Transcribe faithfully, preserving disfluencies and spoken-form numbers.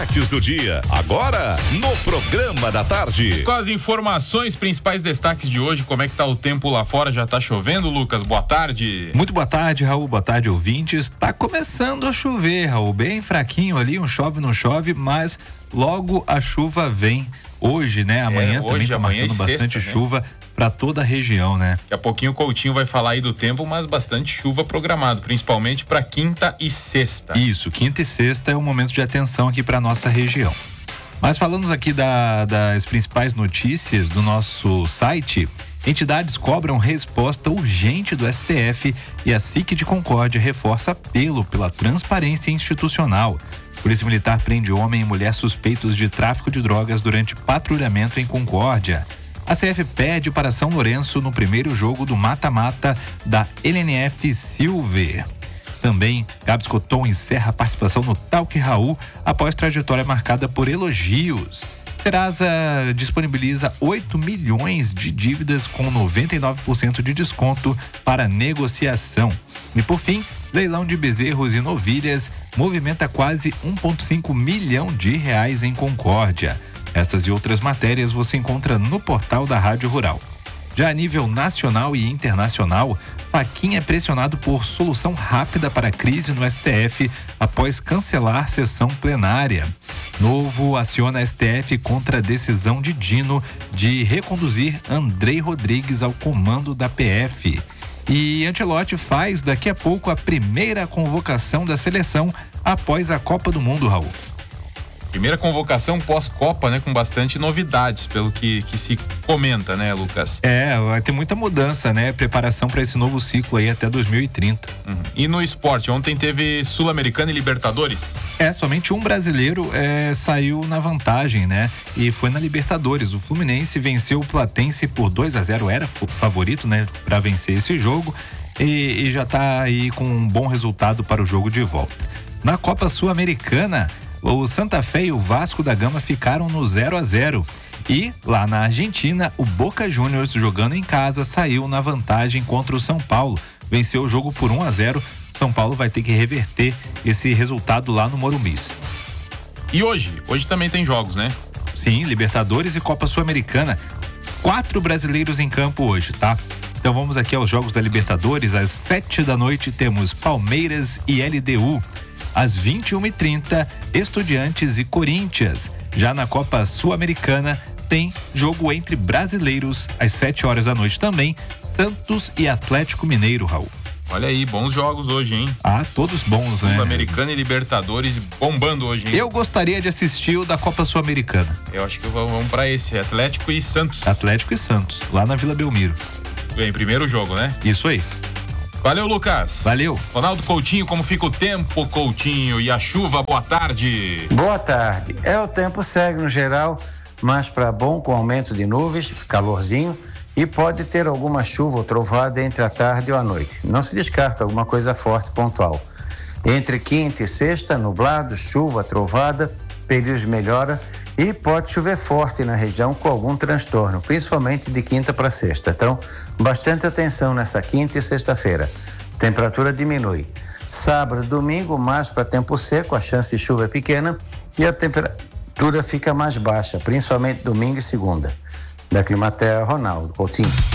Do dia, agora no programa da tarde. Com as informações, principais destaques de hoje, como é que tá o tempo lá fora? Já tá chovendo, Lucas? Boa tarde. Muito boa tarde, Raul, boa tarde, ouvintes. Tá começando a chover, Raul, bem fraquinho ali, um chove, não chove, mas logo a chuva vem. Hoje, né? Amanhã é, hoje, também tá amanhã marcando bastante sexta, chuva, né? Para toda a região, né? Daqui a pouquinho o Coutinho vai falar aí do tempo, mas bastante chuva programado, principalmente para quinta e sexta. Isso, quinta e sexta é um momento de atenção aqui para nossa região. Mas falando aqui da, das principais notícias do nosso site, entidades cobram resposta urgente do S T F e a S I C de Concórdia reforça apelo pela transparência institucional. Polícia Militar prende homem e mulher suspeitos de tráfico de drogas durante patrulhamento em Concórdia. A C F perde para São Lourenço no primeiro jogo do mata-mata da L N F Silver. Também, Gabs Cotton encerra a participação no Talk Raul após trajetória marcada por elogios. Serasa disponibiliza oito milhões de dívidas com noventa e nove por cento de desconto para negociação. E por fim, leilão de bezerros e novilhas movimenta quase um vírgula cinco milhão de reais em Concórdia. Essas e outras matérias você encontra no portal da Rádio Rural. Já a nível nacional e internacional, Fachin é pressionado por solução rápida para a crise no S T F após cancelar sessão plenária. Novo aciona S T F contra a decisão de Dino de reconduzir Andrei Rodrigues ao comando da P F. E Ancelotti faz daqui a pouco a primeira convocação da seleção após a Copa do Mundo, Raul. Primeira convocação pós-Copa, né? Com bastante novidades, pelo que, que se comenta, né, Lucas? É, vai ter muita mudança, né? Preparação para esse novo ciclo aí até dois mil e trinta. Uhum. E no esporte, ontem teve Sul-Americana e Libertadores? É, somente um brasileiro é, saiu na vantagem, né? E foi na Libertadores. O Fluminense venceu o Platense por dois a zero, era o favorito, né? Para vencer esse jogo e, e já tá aí com um bom resultado para o jogo de volta. Na Copa Sul-Americana, o Santa Fé e o Vasco da Gama ficaram no zero a zero. E lá na Argentina, o Boca Juniors, jogando em casa, saiu na vantagem contra o São Paulo. Venceu o jogo por um a zero. São Paulo vai ter que reverter esse resultado lá no Morumbi. E hoje? Hoje também tem jogos, né? Sim, Libertadores e Copa Sul-Americana. Quatro brasileiros em campo hoje, tá? Então vamos aqui aos jogos da Libertadores. Às sete da noite temos Palmeiras e L D U. Às vinte e uma e trinta, Estudiantes e Corinthians. Já na Copa Sul-Americana, tem jogo entre brasileiros às sete horas da noite também, Santos e Atlético Mineiro, Raul. Olha aí, bons jogos hoje, hein? Ah, todos bons, né? Sul-Americana e Libertadores bombando hoje, hein? Eu gostaria de assistir o da Copa Sul-Americana. Eu acho que vamos pra esse, Atlético e Santos. Atlético e Santos, lá na Vila Belmiro. Bem, primeiro jogo, né? Isso aí. Valeu, Lucas. Valeu. Ronaldo Coutinho, como fica o tempo, Coutinho? E a chuva, boa tarde. Boa tarde. É, o tempo segue no geral, mas para bom com aumento de nuvens, calorzinho, e pode ter alguma chuva ou trovada entre a tarde ou a noite. Não se descarta alguma coisa forte pontual. Entre quinta e sexta, nublado, chuva, trovada, períodos de melhora e pode chover forte na região com algum transtorno, principalmente de quinta para sexta. Então, bastante atenção nessa quinta e sexta-feira. Temperatura diminui. Sábado, domingo, mais para tempo seco, a chance de chuva é pequena e a temperatura fica mais baixa, principalmente domingo e segunda. Da Climaterra, Ronaldo Coutinho.